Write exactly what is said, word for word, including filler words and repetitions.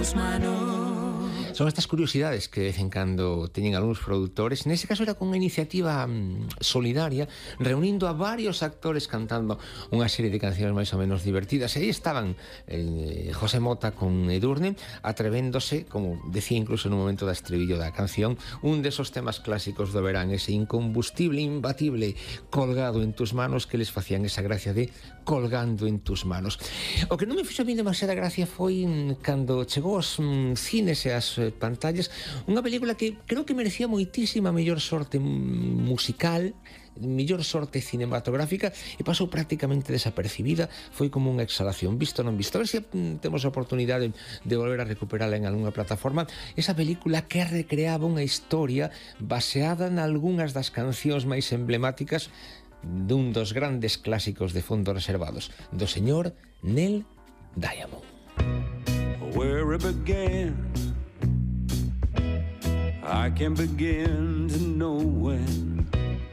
tus manos. Son estas curiosidades que de vez en cando teñen algúns produtores. Nese caso era con unha iniciativa mm, solidaria, reunindo a varios actores cantando unha serie de cancións máis ou menos divertidas. E aí estaban eh, José Mota con Edurne atrevéndose, como decía incluso no momento da estribillo da canción, un desos temas clásicos do verán, ese incombustible, imbatible, colgado en tus manos, que les facían esa gracia de colgando en tus manos. O que non me fixo a mí demasiada gracia foi mm, cando chegou aos mm, cines e as eh, pantallas unha película que creo que merecía moitísima mellor sorte musical, mellor sorte cinematográfica, e pasou prácticamente desapercibida. Foi como unha exhalación, visto non visto. A ver se mm, temos a oportunidade de volver a recuperala en algunha plataforma. Esa película que recreaba unha historia baseada en algunhas das cancións máis emblemáticas dun dos grandes clásicos de fondos reservados, do señor Neil Diamond. Where it began, I can begin to know when